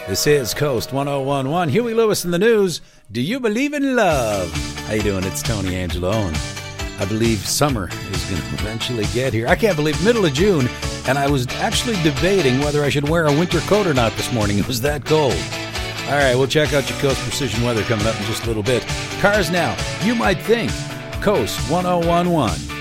This is Coast 1011. Huey Lewis in the news. Do you believe in love? How you doing? It's Tony Angelo. And I believe summer is going to eventually get here. I can't believe middle of June, and I was actually debating whether I should wear a winter coat or not this morning. It was that cold. All right, we'll check out your Coast Precision weather coming up in just a little bit. Cars now. You might think. Coast 1011.